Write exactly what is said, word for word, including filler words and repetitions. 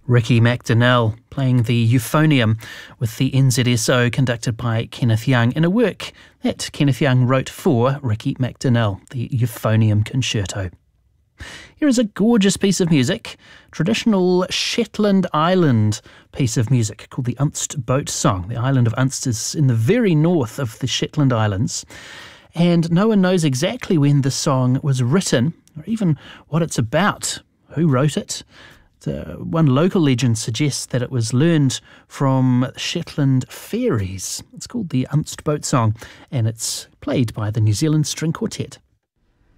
Ricky McDonnell playing the euphonium with the N Z S O, conducted by Kenneth Young, in a work that Kenneth Young wrote for Ricky McDonnell, the Euphonium Concerto. Here is a gorgeous piece of music, traditional Shetland Island piece of music called the Unst Boat Song. The island of Unst is in the very north of the Shetland Islands, and no one knows exactly when the song was written or even what it's about, who wrote it. The one local legend suggests that it was learned from Shetland fairies. It's called the Unst Boat Song, and it's played by the New Zealand String Quartet.